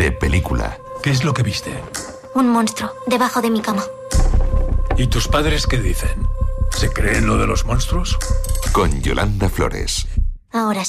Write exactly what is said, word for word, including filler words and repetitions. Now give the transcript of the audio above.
de película. ¿Qué es lo que viste? Un monstruo debajo de mi cama. ¿Y tus padres qué dicen? ¿Se creen lo de los monstruos? Con Yolanda Flores. Ahora